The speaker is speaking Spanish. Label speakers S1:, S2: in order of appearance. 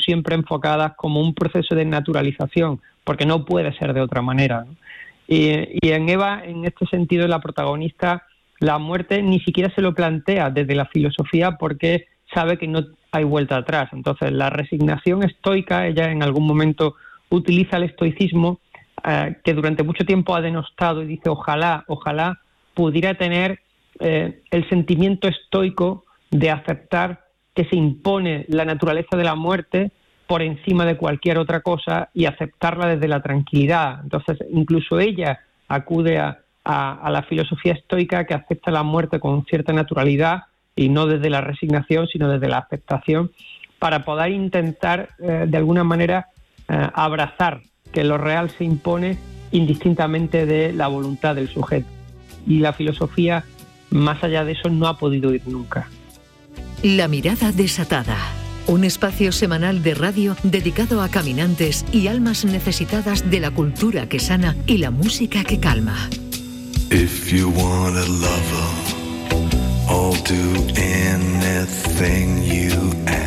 S1: siempre enfocadas como un proceso de naturalización, porque no puede ser de otra manera, ¿no? Y en Eva, en este sentido, la protagonista, la muerte ni siquiera se lo plantea desde la filosofía porque sabe que no hay vuelta atrás. Entonces, la resignación estoica, ella en algún momento utiliza el estoicismo, que durante mucho tiempo ha denostado, y dice, ojalá pudiera tener el sentimiento estoico de aceptar que se impone la naturaleza de la muerte por encima de cualquier otra cosa y aceptarla desde la tranquilidad. Entonces, incluso ella acude a la filosofía estoica, que acepta la muerte con cierta naturalidad y no desde la resignación, sino desde la aceptación, para poder intentar, de alguna manera, abrazar que lo real se impone indistintamente de la voluntad del sujeto. Y la filosofía, más allá de eso, no ha podido ir nunca.
S2: La mirada desatada. Un espacio semanal de radio dedicado a caminantes y almas necesitadas de la cultura que sana y la música que calma.
S3: If you want a lover, I'll do anything you ask.